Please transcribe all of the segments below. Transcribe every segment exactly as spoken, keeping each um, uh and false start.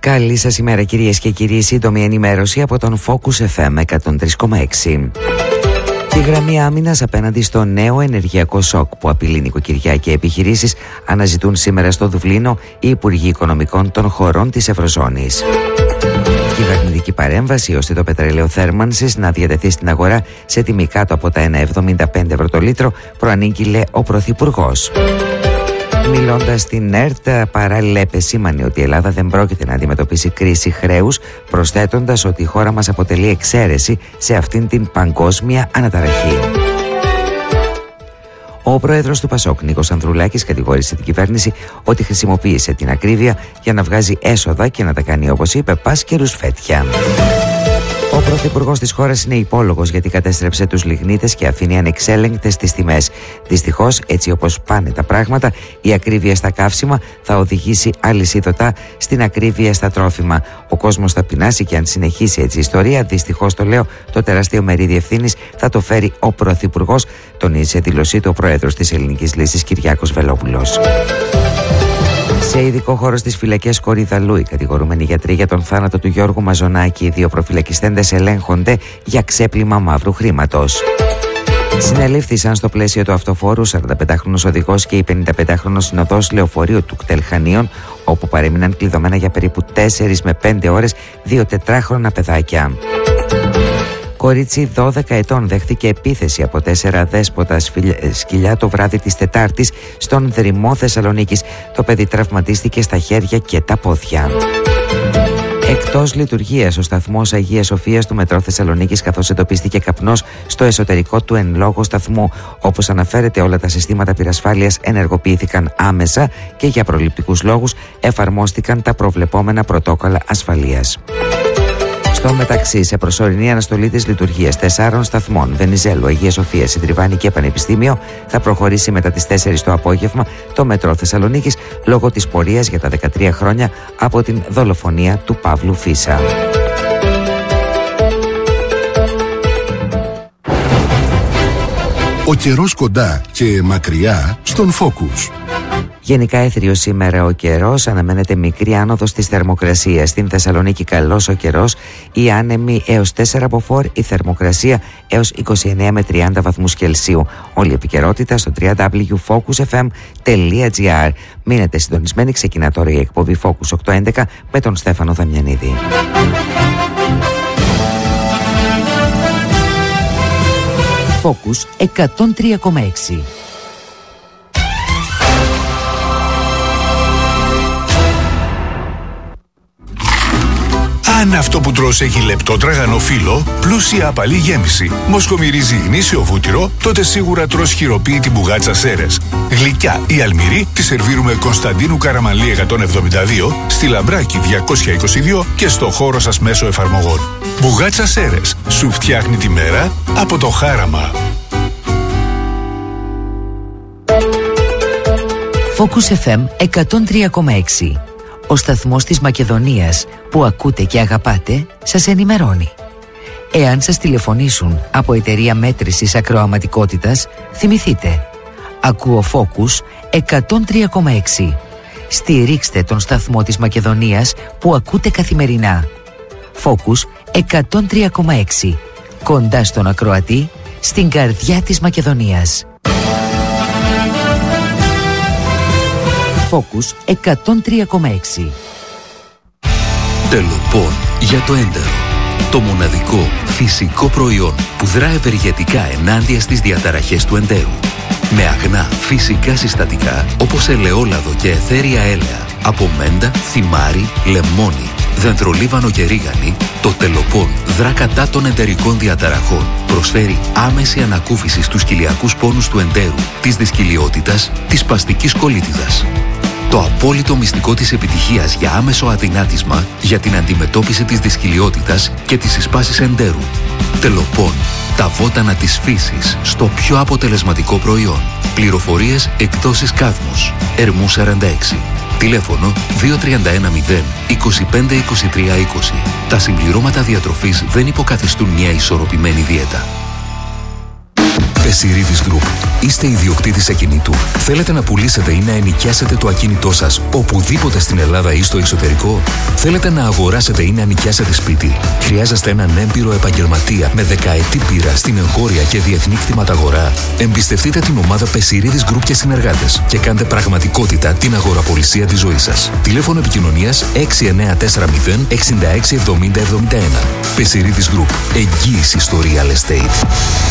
Καλή σας ημέρα κυρίες και κύριοι, σύντομη ενημέρωση από τον Focus εφ εμ εκατόν τρία κόμμα έξι. Τη γραμμή άμυνας απέναντι στο νέο ενεργειακό σοκ που απειλεί νοικοκυριά και επιχειρήσεις αναζητούν σήμερα στο Δουβλίνο οι Υπουργοί Οικονομικών των χωρών της Ευρωζώνης. Κυβερνητική παρέμβαση ώστε το πετρέλαιο θέρμανσης να διατεθεί στην αγορά σε τιμή κάτω από τα ένα κόμμα εβδομήντα πέντε ευρώ το λίτρο, προανήγγειλε ο Πρωθυπουργός. Μιλώντας στην ΕΡΤ, παράλληλα επεσήμανε ότι η Ελλάδα δεν πρόκειται να αντιμετωπίσει κρίση χρέους, προσθέτοντας ότι η χώρα μας αποτελεί εξαίρεση σε αυτήν την παγκόσμια αναταραχή. Ο πρόεδρος του Πασόκ, Νίκος Ανδρουλάκης, κατηγόρησε την κυβέρνηση ότι χρησιμοποίησε την ακρίβεια για να βγάζει έσοδα και να τα κάνει, όπως είπε, πας και ρουσφέτια. Ο πρωθυπουργός της χώρας είναι υπόλογος γιατί κατέστρεψε τους λιγνίτες και αφήνει ανεξέλεγκτες τις τιμές. Δυστυχώς, έτσι όπως πάνε τα πράγματα, η ακρίβεια στα καύσιμα θα οδηγήσει αλυσίδωτα στην ακρίβεια στα τρόφιμα. Ο κόσμος θα πεινάσει και αν συνεχίσει έτσι η ιστορία, δυστυχώς το λέω, το τεράστιο μερίδιο ευθύνης θα το φέρει ο πρωθυπουργός, τονίζει σε δήλωσή του ο πρόεδρος της Ελληνικής Λύσης Κυριάκος Βελόπουλος. Σε ειδικό χώρο στις φυλακές Κορυδαλού, οι κατηγορούμενοι γιατροί για τον θάνατο του Γιώργου Μαζονάκη, οι δύο προφυλακιστέντες ελέγχονται για ξέπλυμα μαύρου χρήματος. Συνελήφθησαν στο πλαίσιο του αυτοφόρου σαρανταπεντάχρονος οδηγός και η πενηνταπεντάχρονος συνοδός λεωφορείου του ΚΤΕΛ Χανίων, όπου παρέμειναν κλειδωμένα για περίπου τέσσερις με πέντε ώρες δύο τετράχρονα παιδάκια. Κορίτσι δώδεκα ετών δέχθηκε επίθεση από τέσσερα δέσποτα σκυλιά το βράδυ της Τετάρτης στον Δρυμό Θεσσαλονίκης. Το παιδί τραυματίστηκε στα χέρια και τα πόδια. Εκτός λειτουργίας ο σταθμός Αγίας Σοφίας του Μετρό Θεσσαλονίκης, καθώς εντοπίστηκε καπνός στο εσωτερικό του εν λόγω σταθμού. Όπως αναφέρεται, όλα τα συστήματα πυρασφάλειας ενεργοποιήθηκαν άμεσα και για προληπτικούς λόγους εφαρμόστηκαν τα προβλεπόμενα πρωτόκολλα ασφαλείας. Στο μεταξύ, σε προσωρινή αναστολή της λειτουργίας τεσσάρων σταθμών Βενιζέλου, Αγία Σοφία, Ιδρυβάνη και Πανεπιστήμιο, θα προχωρήσει μετά τις τέσσερις το απόγευμα το Μετρό Θεσσαλονίκης λόγω της πορείας για τα δεκατρία χρόνια από την δολοφονία του Παύλου Φίσα. Ο καιρός κοντά και μακριά στον Focus. Γενικά έθριος σήμερα ο καιρός, αναμένεται μικρή άνοδος της θερμοκρασίας. Στην Θεσσαλονίκη καλός ο καιρός, η άνεμη έως τέσσερα από φορ, η θερμοκρασία έως είκοσι εννέα με τριάντα βαθμούς Κελσίου. Όλη η επικαιρότητα στο double-u double-u double-u τελεία focus f m τελεία g r. Μείνετε συντονισμένοι, ξεκινά τώρα η εκπομπή Focus οκτακόσια έντεκα με τον Στέφανο Δαμιανίδη. Focus εκατόν τρία κόμμα έξι. Αν αυτό που τρως έχει λεπτό τραγανό φύλλο, πλούσια απαλή γέμιση, μοσχομυρίζει γνήσιο βούτυρο, τότε σίγουρα τρως χειροποίητη μπουγάτσα Σέρες. Γλυκιά ή αλμυρή τη σερβίρουμε Κωνσταντίνου Καραμανλή εκατόν εβδομήντα δύο, στη Λαμπράκη διακόσια είκοσι δύο και στο χώρο σας μέσω εφαρμογών. Μπουγάτσα Σέρες, σου φτιάχνει τη μέρα από το χάραμα. Focus εφ εμ εκατόν τρία κόμμα έξι. Ο σταθμός της Μακεδονίας που ακούτε και αγαπάτε σας ενημερώνει. Εάν σας τηλεφωνήσουν από εταιρεία μέτρησης ακροαματικότητας, θυμηθείτε. Ακούω Focus εκατόν τρία κόμμα έξι. Στηρίξτε τον σταθμό της Μακεδονίας που ακούτε καθημερινά. Focus εκατόν τρία κόμμα έξι. Κοντά στον ακροατή, στην καρδιά της Μακεδονίας. Focus εκατόν τρία κόμμα έξι. Τελοπών για το έντερο. Το μοναδικό φυσικό προϊόν που δρά ευεργετικά ενάντια στις διαταραχές του εντέρου. Με αγνά φυσικά συστατικά όπως ελαιόλαδο και αιθέρια έλαια, από μέντα, θυμάρι, λεμόνι, δεντρολίβανο και ρίγανη, το Τελοπών δρά κατά των εντερικών διαταραχών. Προσφέρει άμεση ανακούφιση στους κοιλιακούς πόνους του εντέρου, της δυσκυλιότητας, της σπαστικής κολίτιδας. Το απόλυτο μυστικό της επιτυχίας για άμεσο αδυνάτισμα για την αντιμετώπιση της δυσκυλιότητας και της εισπάσης εντέρου. Τελοπών. Τα βότανα της φύσης στο πιο αποτελεσματικό προϊόν. Πληροφορίες εκδόσεις Κάδμος. Ερμού σαράντα έξι. Τηλέφωνο δύο τρία ένα μηδέν είκοσι πέντε είκοσι τρία είκοσι. Τα συμπληρώματα διατροφής δεν υποκαθιστούν μια ισορροπημένη δίαιτα. Πεσιρίδης Group. Είστε ιδιοκτήτης ακινήτου. Θέλετε να πουλήσετε ή να ενοικιάσετε το ακίνητό σας οπουδήποτε στην Ελλάδα ή στο εξωτερικό. Θέλετε να αγοράσετε ή να νοικιάσετε σπίτι. Χρειάζεστε έναν έμπειρο επαγγελματία με δεκαετή πείρα στην εγχώρια και διεθνή κτηματαγορά. Εμπιστευτείτε την ομάδα Πεσιρίδης Group και συνεργάτες και κάντε πραγματικότητα την αγοραπολισία της ζωής σας. Τηλέφωνο επικοινωνίας έξι εννιά τέσσερα μηδέν έξι έξι εβδομήντα εβδομήντα ένα. Πεσιρίδης Group. Εγγύηση στο real estate.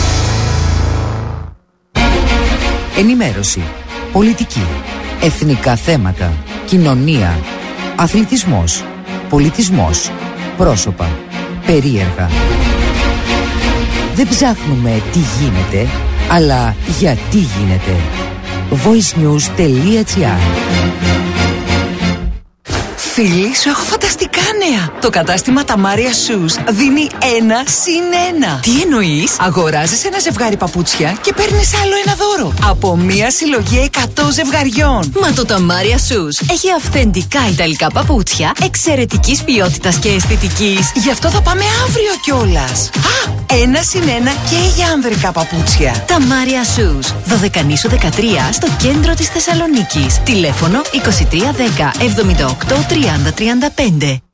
Ενημέρωση, πολιτική, εθνικά θέματα, κοινωνία, αθλητισμός, πολιτισμός, πρόσωπα, περίεργα. Δεν ψάχνουμε τι γίνεται, αλλά γιατί γίνεται. voicenews.gr. Φίλοι, σου έχω φανταστικά νέα. Το κατάστημα Tamaria Shoes δίνει ένα συν ένα. Τι εννοείς? Αγοράζεις ένα ζευγάρι παπούτσια και παίρνεις άλλο ένα δώρο από μία συλλογή εκατό ζευγαριών. Μα το Tamaria Shoes έχει αυθεντικά ιταλικά παπούτσια εξαιρετικής ποιότητας και αισθητικής. Γι' αυτό θα πάμε αύριο κιόλας. Α, ένα συν ένα και για ανδρικά παπούτσια. Tamaria Shoes, Δωδεκανήσου δεκατρία, στο κέντρο της Θεσσαλονίκης. Τηλέφωνο είκοσι τρία δέκα εβδομήντα οκτώ τριάντα τριάντα πέντε.